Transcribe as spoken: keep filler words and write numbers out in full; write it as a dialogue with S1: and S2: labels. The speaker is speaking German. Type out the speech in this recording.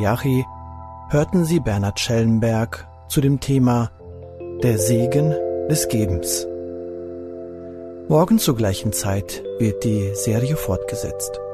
S1: Malachiachi hörten Sie Bernhard Schellenberg zu dem Thema Der Segen des Gebens. Morgen zur gleichen Zeit wird die Serie fortgesetzt.